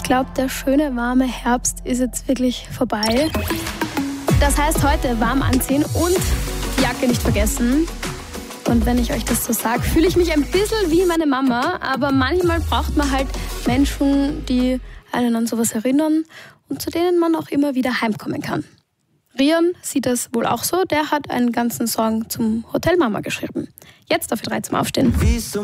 glaube, der schöne, warme Herbst ist jetzt wirklich vorbei. Das heißt, heute warm anziehen und die Jacke nicht vergessen. Und wenn ich euch das so sage, fühle ich mich ein bisschen wie meine Mama. Aber manchmal braucht man halt Menschen, die einen an sowas erinnern und zu denen man auch immer wieder heimkommen kann. Rian sieht das wohl auch so. Der hat einen ganzen Song zum Hotel Mama geschrieben. Jetzt auf Ö3 zum Aufstehen.